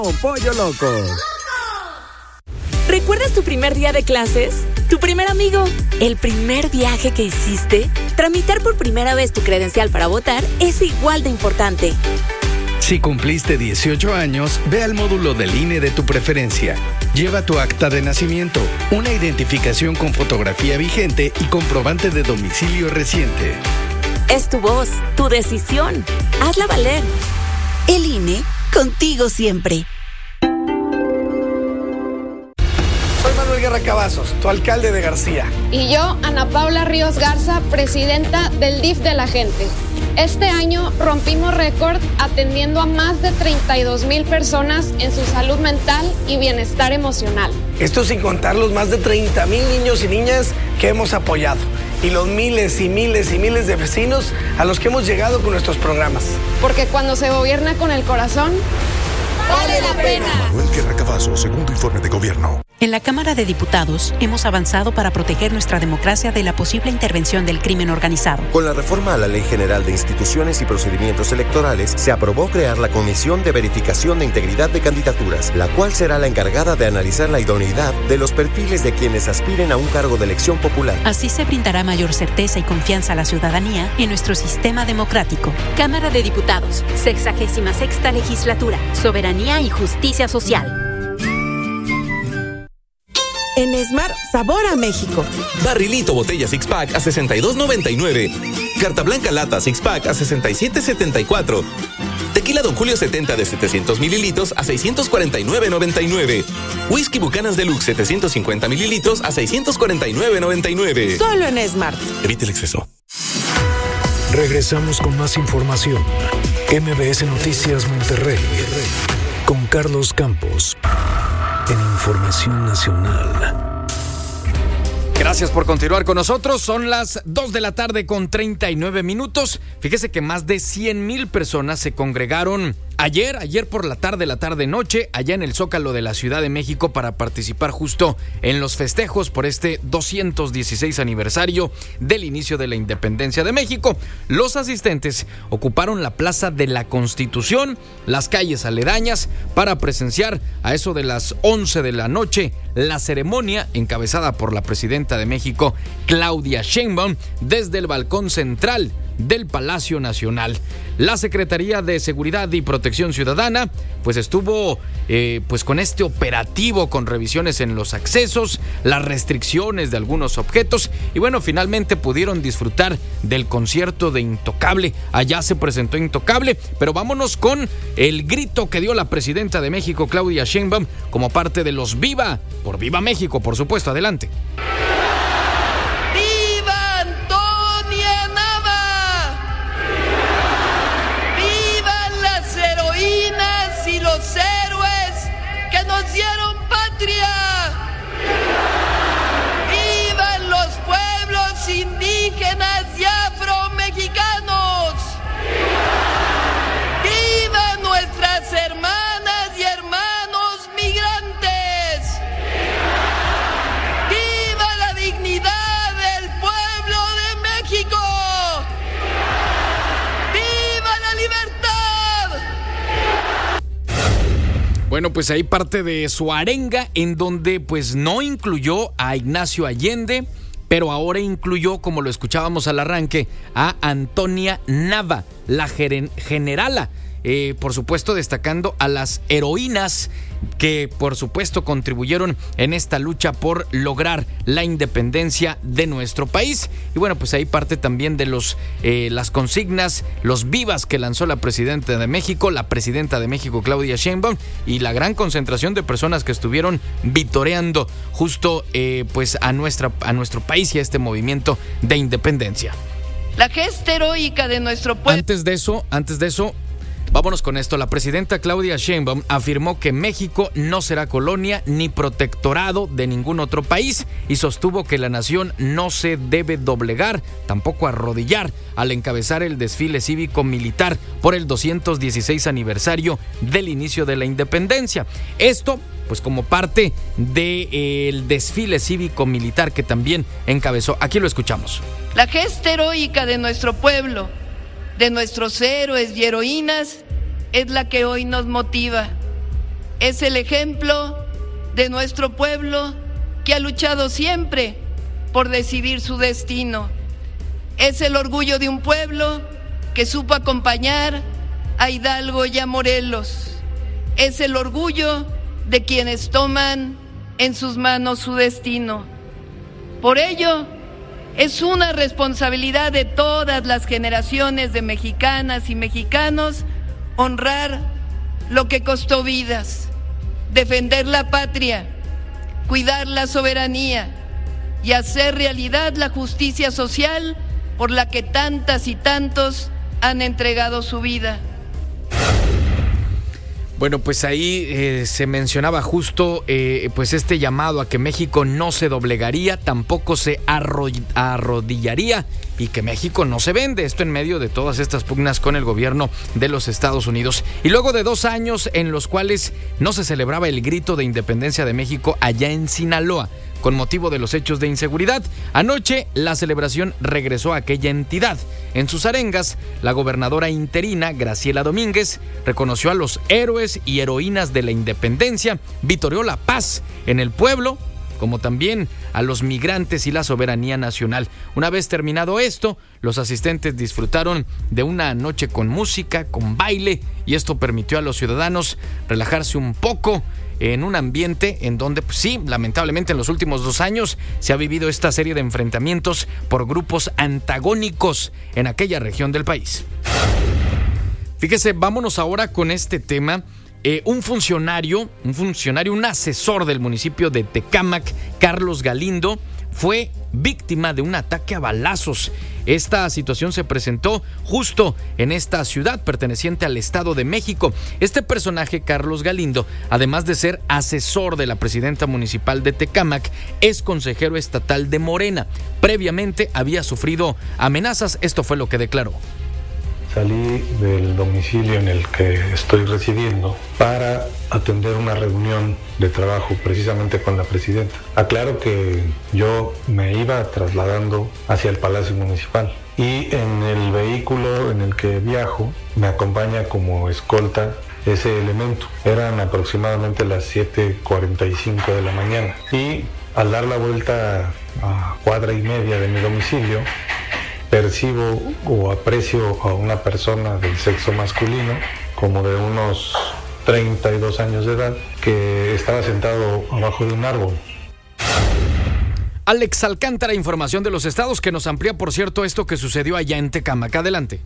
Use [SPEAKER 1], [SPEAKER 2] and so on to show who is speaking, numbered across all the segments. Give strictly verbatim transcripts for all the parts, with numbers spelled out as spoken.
[SPEAKER 1] Pollo Loco.
[SPEAKER 2] ¿Recuerdas tu primer día de clases? ¿Tu primer amigo? ¿El primer viaje que hiciste? Tramitar por primera vez tu credencial para votar es igual de importante.
[SPEAKER 3] Si cumpliste dieciocho años, ve al módulo del I N E de tu preferencia. Lleva tu acta de nacimiento, una identificación con fotografía vigente y comprobante de domicilio reciente.
[SPEAKER 2] Es tu voz, tu decisión. Hazla valer.
[SPEAKER 4] El I N E, contigo siempre.
[SPEAKER 5] Soy Manuel Guerra Cavazos, tu alcalde de García.
[SPEAKER 6] Y yo, Ana Paula Ríos Garza, presidenta del D I F de la gente. Este año rompimos récord atendiendo a más de treinta y dos mil personas en su salud mental y bienestar emocional.
[SPEAKER 5] Esto sin contar los más de treinta mil niños y niñas que hemos apoyado y los miles y miles y miles de vecinos a los que hemos llegado con nuestros programas.
[SPEAKER 6] Porque cuando se gobierna con el corazón, vale la pena.
[SPEAKER 7] Manuel Guerra Cavazos, segundo informe de gobierno.
[SPEAKER 8] En la Cámara de Diputados hemos avanzado para proteger nuestra democracia de la posible intervención del crimen organizado.
[SPEAKER 9] Con la reforma a la Ley General de Instituciones y Procedimientos Electorales, se aprobó crear la Comisión de Verificación de Integridad de Candidaturas, la cual será la encargada de analizar la idoneidad de los perfiles de quienes aspiren a un cargo de elección popular.
[SPEAKER 8] Así se brindará mayor certeza y confianza a la ciudadanía en nuestro sistema democrático.
[SPEAKER 2] Cámara de Diputados, sexagésima sexta legislatura, soberanía y justicia social.
[SPEAKER 10] En Smart, sabor a México.
[SPEAKER 11] Barrilito botella six pack a sesenta y dos noventa y nueve. Carta blanca lata six pack a sesenta y siete setenta y cuatro. Tequila Don Julio setenta de setecientos mililitros a seiscientos cuarenta y nueve noventa y nueve. Whisky Bucanas Deluxe setecientos cincuenta mililitros a seiscientos cuarenta y nueve noventa y nueve.
[SPEAKER 10] Solo en Smart.
[SPEAKER 11] Evite el exceso.
[SPEAKER 7] Regresamos con más información. M B S Noticias Monterrey con Carlos Campos. En Información Nacional.
[SPEAKER 3] Gracias por continuar con nosotros. Son las dos de la tarde con treinta y nueve minutos. Fíjese que más de cien mil personas se congregaron ayer, ayer por la tarde, la tarde-noche, allá en el Zócalo de la Ciudad de México para participar justo en los festejos por este doscientos dieciséis aniversario del inicio de la independencia de México. Los asistentes ocuparon la Plaza de la Constitución, las calles aledañas, para presenciar a eso de las once de la noche la ceremonia encabezada por la presidenta de México, Claudia Sheinbaum, desde el balcón central del Palacio Nacional. La Secretaría de Seguridad y Protección Ciudadana pues estuvo eh, pues con este operativo, con revisiones en los accesos, las restricciones de algunos objetos y bueno, finalmente pudieron disfrutar del concierto de Intocable. Allá se presentó Intocable, pero vámonos con el grito que dio la presidenta de México, Claudia Sheinbaum, como parte de los Viva, por Viva México, por supuesto. Adelante.
[SPEAKER 12] Los héroes que nos dieron patria. ¡Vivan los pueblos indígenas y afromexicanos! ¡Vivan nuestras hermanas y hermanos migrantes! ¡Viva la dignidad del pueblo de México! ¡Viva la libertad!
[SPEAKER 3] Bueno, pues ahí parte de su arenga, en donde pues no incluyó a Ignacio Allende, pero ahora incluyó, como lo escuchábamos al arranque, a Antonia Nava, la generala, eh, por supuesto destacando a las heroínas que por supuesto contribuyeron en esta lucha por lograr la independencia de nuestro país. Y bueno, pues ahí parte también de los eh, las consignas, los vivas que lanzó la presidenta de México, la presidenta de México, Claudia Sheinbaum, y la gran concentración de personas que estuvieron vitoreando justo eh, pues a nuestra a nuestro país y a este movimiento de independencia.
[SPEAKER 12] La gesta heroica de nuestro pueblo.
[SPEAKER 3] Antes de eso, antes de eso, vámonos con esto. La presidenta Claudia Sheinbaum afirmó que México no será colonia ni protectorado de ningún otro país y sostuvo que la nación no se debe doblegar, tampoco arrodillar, al encabezar el desfile cívico-militar por el doscientos dieciséis aniversario del inicio de la independencia. Esto, pues como parte del desfile cívico-militar que también encabezó. Aquí lo escuchamos.
[SPEAKER 12] La gesta heroica de nuestro pueblo, de nuestros héroes y heroínas, es la que hoy nos motiva. Es el ejemplo de nuestro pueblo que ha luchado siempre por decidir su destino. Es el orgullo de un pueblo que supo acompañar a Hidalgo y a Morelos. Es el orgullo de quienes toman en sus manos su destino. Por ello, es una responsabilidad de todas las generaciones de mexicanas y mexicanos honrar lo que costó vidas, defender la patria, cuidar la soberanía y hacer realidad la justicia social por la que tantas y tantos han entregado su vida.
[SPEAKER 3] Bueno, pues ahí eh, se mencionaba justo eh, pues este llamado a que México no se doblegaría, tampoco se arro- arrodillaría y que México no se vende. Esto en medio de todas estas pugnas con el gobierno de los Estados Unidos. Y luego de dos años en los cuales no se celebraba el grito de independencia de México allá en Sinaloa, con motivo de los hechos de inseguridad, anoche la celebración regresó a aquella entidad. En sus arengas, la gobernadora interina, Graciela Domínguez, reconoció a los héroes y heroínas de la independencia, vitoreó la paz en el pueblo, como también a los migrantes y la soberanía nacional. Una vez terminado esto, los asistentes disfrutaron de una noche con música, con baile, y esto permitió a los ciudadanos relajarse un poco en un ambiente en donde, pues sí, lamentablemente en los últimos dos años se ha vivido esta serie de enfrentamientos por grupos antagónicos en aquella región del país. Fíjese, vámonos ahora con este tema. Eh, un funcionario, un funcionario, un asesor del municipio de Tecámac, Carlos Galindo, fue víctima de un ataque a balazos. Esta situación se presentó justo en esta ciudad perteneciente al Estado de México. Este personaje, Carlos Galindo, además de ser asesor de la presidenta municipal de Tecámac, es consejero estatal de Morena. Previamente había sufrido amenazas. Esto fue lo que declaró.
[SPEAKER 1] Salí del domicilio en el que estoy residiendo para atender una reunión de trabajo precisamente con la presidenta. Aclaro que yo me iba trasladando hacia el Palacio Municipal y en el vehículo en el que viajo me acompaña como escolta ese elemento. Eran aproximadamente las siete cuarenta y cinco de la mañana y al dar la vuelta a cuadra y media de mi domicilio, percibo o aprecio a una persona del sexo masculino, como de unos treinta y dos años de edad, que estaba sentado abajo de un árbol.
[SPEAKER 3] Alex Alcántara, información de los estados, que nos amplía, por cierto, esto que sucedió allá en Tecámac. Adelante.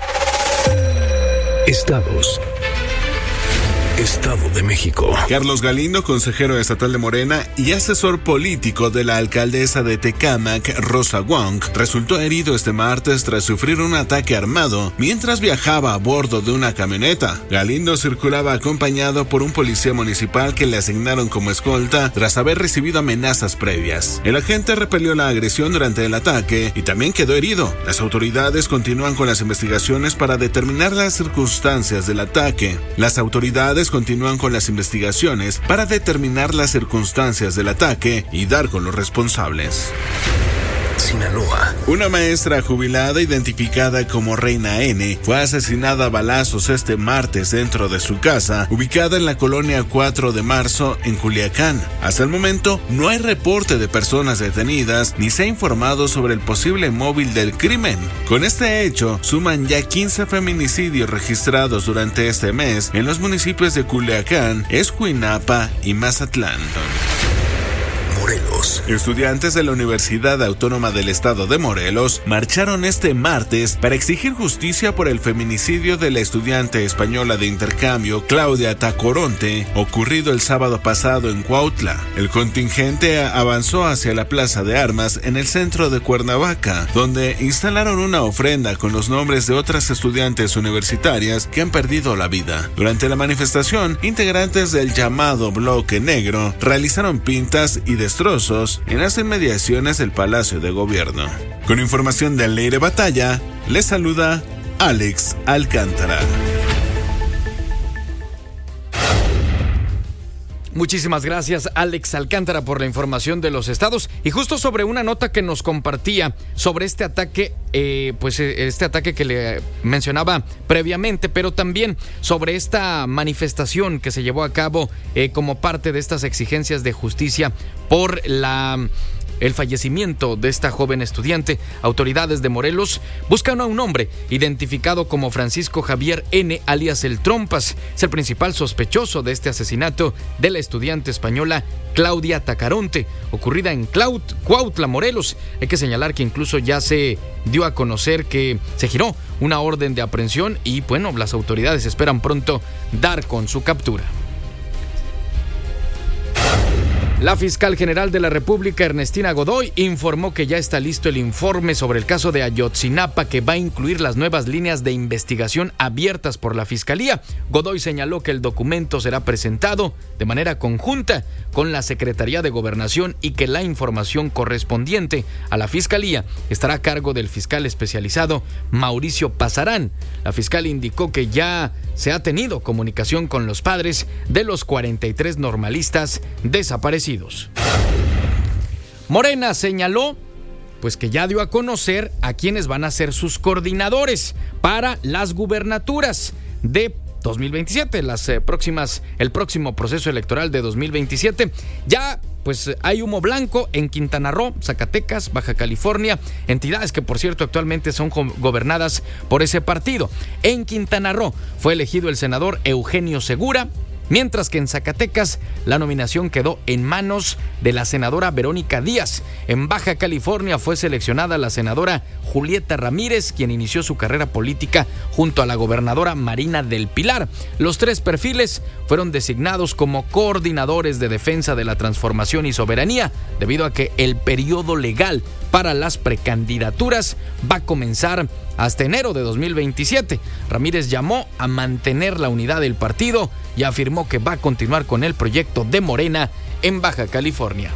[SPEAKER 7] Estados. Estado de México.
[SPEAKER 13] Carlos Galindo, consejero estatal de Morena y asesor político de la alcaldesa de Tecámac, Rosa Wong, resultó herido este martes tras sufrir un ataque armado mientras viajaba a bordo de una camioneta. Galindo circulaba acompañado por un policía municipal que le asignaron como escolta tras haber recibido amenazas previas. El agente repelió la agresión durante el ataque y también quedó herido. Las autoridades continúan con las investigaciones para determinar las circunstancias del ataque. Las autoridades continúan con las investigaciones para determinar las circunstancias del ataque y dar con los responsables.
[SPEAKER 7] Sinaloa.
[SPEAKER 13] Una maestra jubilada identificada como Reina N fue asesinada a balazos este martes dentro de su casa, ubicada en la colonia cuatro de marzo en Culiacán. Hasta el momento no hay reporte de personas detenidas ni se ha informado sobre el posible móvil del crimen. Con este hecho, suman ya quince feminicidios registrados durante este mes en los municipios de Culiacán, Escuinapa y Mazatlán.
[SPEAKER 7] Morelos.
[SPEAKER 13] Estudiantes de la Universidad Autónoma del Estado de Morelos marcharon este martes para exigir justicia por el feminicidio de la estudiante española de intercambio Claudia Tacoronte, ocurrido el sábado pasado en Cuautla. El contingente avanzó hacia la Plaza de Armas en el centro de Cuernavaca, donde instalaron una ofrenda con los nombres de otras estudiantes universitarias que han perdido la vida. Durante la manifestación, integrantes del llamado Bloque Negro realizaron pintas y destrozos en las inmediaciones del Palacio de Gobierno. Con información de Leire Batalla, les saluda Alex Alcántara.
[SPEAKER 3] Muchísimas gracias, Alex Alcántara, por la información de los estados. Y justo sobre una nota que nos compartía sobre este ataque, eh, pues este ataque que le mencionaba previamente, pero también sobre esta manifestación que se llevó a cabo eh, como parte de estas exigencias de justicia por la... el fallecimiento de esta joven estudiante. Autoridades de Morelos buscan a un hombre identificado como Francisco Javier N., alias El Trompas. Es el principal sospechoso de este asesinato de la estudiante española Claudia Tacaronte, ocurrida en Claut, Cuautla, Morelos. Hay que señalar que incluso ya se dio a conocer que se giró una orden de aprehensión y, bueno, las autoridades esperan pronto dar con su captura. La fiscal general de la República, Ernestina Godoy, informó que ya está listo el informe sobre el caso de Ayotzinapa, que va a incluir las nuevas líneas de investigación abiertas por la Fiscalía. Godoy señaló que el documento será presentado de manera conjunta con la Secretaría de Gobernación y que la información correspondiente a la Fiscalía estará a cargo del fiscal especializado Mauricio Pasarán. La fiscal indicó que ya se ha tenido comunicación con los padres de los cuarenta y tres normalistas desaparecidos. Morena señaló pues que ya dio a conocer a quienes van a ser sus coordinadores para las gubernaturas de dos mil veintisiete, las eh, próximas, el próximo proceso electoral de dos mil veintisiete. Ya pues hay humo blanco en Quintana Roo, Zacatecas, Baja California, entidades que por cierto actualmente son gobernadas por ese partido. En Quintana Roo fue elegido el senador Eugenio Segura, mientras que en Zacatecas la nominación quedó en manos de la senadora Verónica Díaz. En Baja California fue seleccionada la senadora Julieta Ramírez, quien inició su carrera política junto a la gobernadora Marina del Pilar. Los tres perfiles fueron designados como coordinadores de defensa de la transformación y soberanía, debido a que el periodo legal para las precandidaturas va a comenzar hasta enero de dos mil veintisiete. Ramírez llamó a mantener la unidad del partido y afirmó que va a continuar con el proyecto de Morena en Baja California.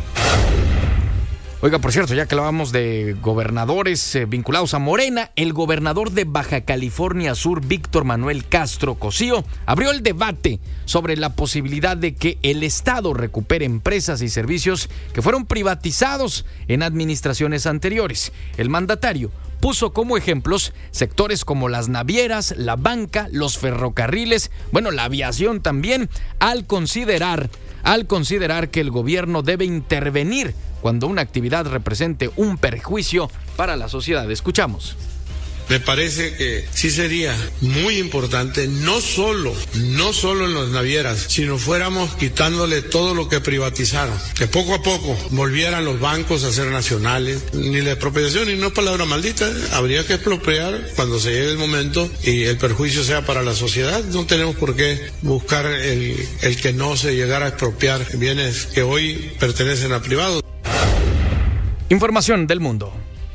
[SPEAKER 3] Oiga, por cierto, ya que hablábamos de gobernadores eh, vinculados a Morena, el gobernador de Baja California Sur, Víctor Manuel Castro Cosío, abrió el debate sobre la posibilidad de que el Estado recupere empresas y servicios que fueron privatizados en administraciones anteriores. El mandatario puso como ejemplos sectores como las navieras, la banca, los ferrocarriles, bueno, la aviación también, al considerar, al considerar que el gobierno debe intervenir cuando una actividad represente un perjuicio para la sociedad. Escuchamos.
[SPEAKER 14] Me parece que sí sería muy importante, no solo, no solo en las navieras, sino fuéramos quitándole todo lo que privatizaron, que poco a poco volvieran los bancos a ser nacionales. Ni la expropiación ni no es palabra maldita, habría que expropiar cuando se llegue el momento y el perjuicio sea para la sociedad. No tenemos por qué buscar el, el que no se llegara a expropiar bienes que hoy pertenecen a privados.
[SPEAKER 3] Información del mundo.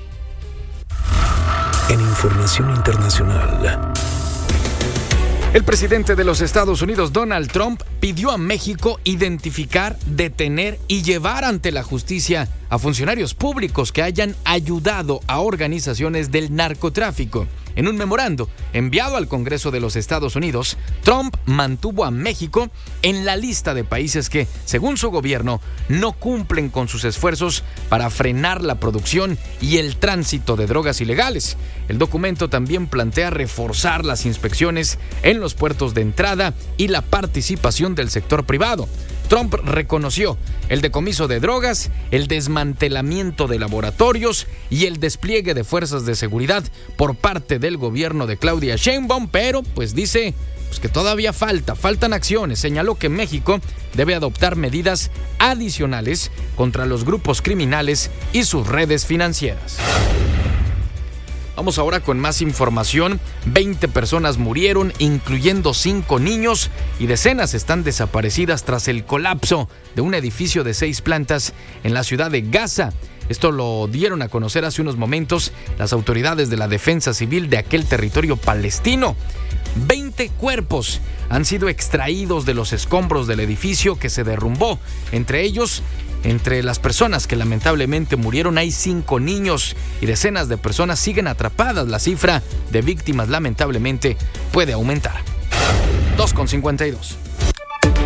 [SPEAKER 7] En información internacional.
[SPEAKER 3] El presidente de los Estados Unidos, Donald Trump, pidió a México identificar, detener y llevar ante la justicia a funcionarios públicos que hayan ayudado a organizaciones del narcotráfico. En un memorando enviado al Congreso de los Estados Unidos, Trump mantuvo a México en la lista de países que, según su gobierno, no cumplen con sus esfuerzos para frenar la producción y el tránsito de drogas ilegales. El documento también plantea reforzar las inspecciones en los puertos de entrada y la participación del sector privado. Trump reconoció el decomiso de drogas, el desmantelamiento de laboratorios y el despliegue de fuerzas de seguridad por parte del gobierno de Claudia Sheinbaum, pero pues dice pues, que todavía falta, faltan acciones. Señaló que México debe adoptar medidas adicionales contra los grupos criminales y sus redes financieras. Vamos ahora con más información. veinte personas murieron, incluyendo cinco niños, y decenas están desaparecidas tras el colapso de un edificio de seis plantas en la ciudad de Gaza. Esto lo dieron a conocer hace unos momentos las autoridades de la defensa civil de aquel territorio palestino. veinte cuerpos han sido extraídos de los escombros del edificio que se derrumbó. Entre ellos, entre las personas que lamentablemente murieron hay cinco niños y decenas de personas siguen atrapadas. La cifra de víctimas lamentablemente puede aumentar. dos con cincuenta y dos.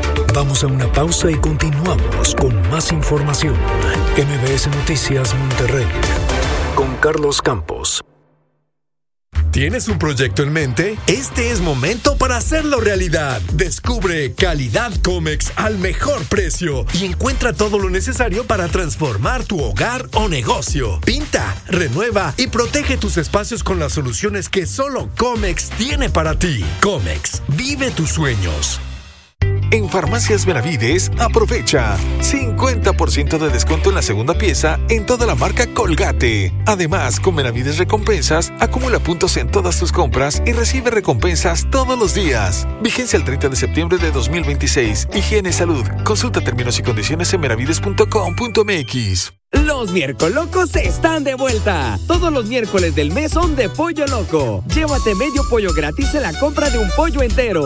[SPEAKER 7] Vamos a una pausa y continuamos con más información. M B S Noticias Monterrey con Carlos Campos.
[SPEAKER 15] ¿Tienes un proyecto en mente? Este es momento para hacerlo realidad. Descubre Calidad Comex al mejor precio y encuentra todo lo necesario para transformar tu hogar o negocio. Pinta, renueva y protege tus espacios con las soluciones que solo Comex tiene para ti. Comex, vive tus sueños.
[SPEAKER 16] En Farmacias Benavides, aprovecha cincuenta por ciento de descuento en la segunda pieza en toda la marca Colgate. Además, con Benavides Recompensas, acumula puntos en todas tus compras y recibe recompensas todos los días. Vigencia el treinta de septiembre de dos mil veintiséis. Higiene y salud. Consulta términos y condiciones en benavides punto com punto m x.
[SPEAKER 17] Los Miércolocos están de vuelta. Todos los miércoles del mes son de Pollo Loco. Llévate medio pollo gratis en la compra de un pollo entero.